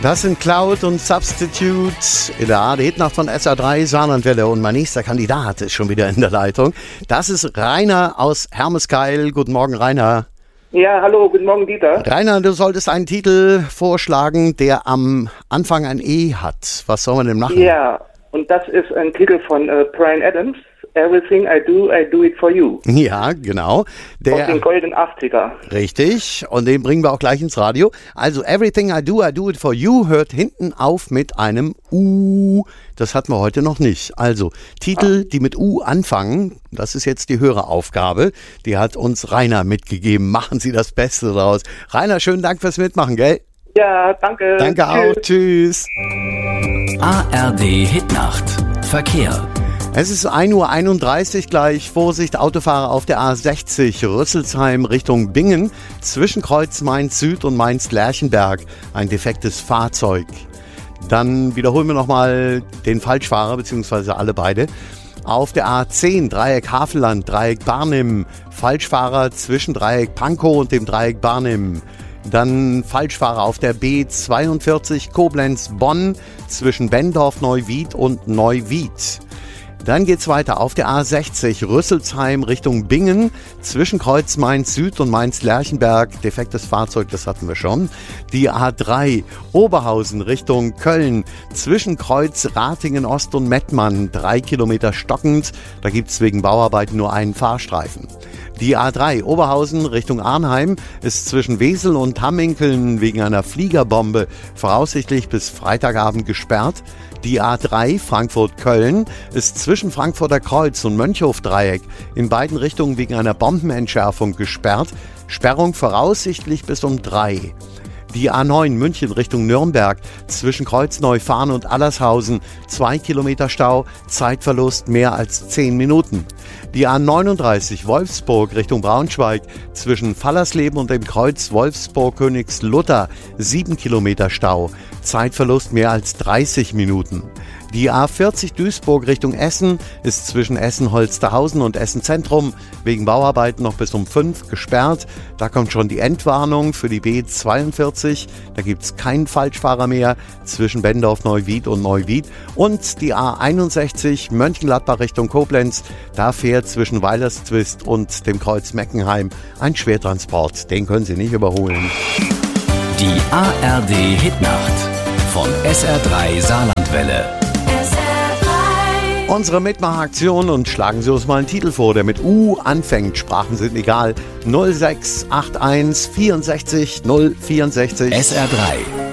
Das sind Cloud und Substitute in der ARD-Hitnacht von SR3 Saarlandwelle. Und mein nächster Kandidat ist schon wieder in der Leitung. Das ist Rainer aus Hermeskeil. Guten Morgen, Rainer. Ja, hallo, guten Morgen, Dieter. Rainer, du solltest einen Titel vorschlagen, der am Anfang ein E hat. Was soll man denn machen? Ja, und das ist ein Titel von Bryan Adams. Everything I do it for you. Ja, genau. Aus den goldenen 80er. Richtig, und den bringen wir auch gleich ins Radio. Also Everything I do it for you hört hinten auf mit einem U. Das hatten wir heute noch nicht. Also Titel, die mit U anfangen, das ist jetzt die Höreraufgabe. Die hat uns Rainer mitgegeben. Machen Sie das Beste daraus. Rainer, schönen Dank fürs Mitmachen, gell? Ja, danke. Danke auch. Tschüss. ARD Hitnacht. Verkehr. Es ist 1:31 Uhr gleich. Vorsicht, Autofahrer auf der A60 Rüsselsheim Richtung Bingen. Zwischen Kreuz Mainz-Süd und Mainz-Lerchenberg ein defektes Fahrzeug. Dann wiederholen wir nochmal den Falschfahrer, beziehungsweise alle beide. Auf der A10 Dreieck Havelland, Dreieck Barnim. Falschfahrer zwischen Dreieck Pankow und dem Dreieck Barnim. Dann Falschfahrer auf der B42 Koblenz-Bonn zwischen Benndorf-Neuwied und Neuwied. Dann geht's weiter auf der A60 Rüsselsheim Richtung Bingen, zwischen Kreuz Mainz-Süd und Mainz-Lerchenberg, defektes Fahrzeug, das hatten wir schon. Die A3 Oberhausen Richtung Köln, zwischen Kreuz Ratingen-Ost und Mettmann, 3 Kilometer stockend, da gibt's wegen Bauarbeiten nur einen Fahrstreifen. Die A3 Oberhausen Richtung Arnheim ist zwischen Wesel und Hamminkeln wegen einer Fliegerbombe voraussichtlich bis Freitagabend gesperrt. Die A3 Frankfurt-Köln ist zwischen Frankfurter Kreuz und Mönchhof-Dreieck in beiden Richtungen wegen einer Bombenentschärfung gesperrt. Sperrung voraussichtlich bis um 3. Die A9 München Richtung Nürnberg zwischen Kreuzneufahren und Allershausen 2 Kilometer Stau, Zeitverlust mehr als 10 Minuten. Die A39 Wolfsburg Richtung Braunschweig zwischen Fallersleben und dem Kreuz Wolfsburg-Königslutter 7 Kilometer Stau, Zeitverlust mehr als 30 Minuten. Die A40 Duisburg Richtung Essen ist zwischen Essen-Holsterhausen und Essen-Zentrum wegen Bauarbeiten noch bis um 5 gesperrt. Da kommt schon die Endwarnung für die B42. Da gibt es keinen Falschfahrer mehr zwischen Benndorf-Neuwied und Neuwied. Und die A61 Mönchengladbach Richtung Koblenz. Da fährt zwischen Weilerszwist und dem Kreuz Meckenheim ein Schwertransport. Den können Sie nicht überholen. Die ARD Hitnacht von SR3 Saarlandwelle. Unsere Mitmachaktion, und schlagen Sie uns mal einen Titel vor, der mit U anfängt. Sprachen sind egal. 0681 64 064. SR3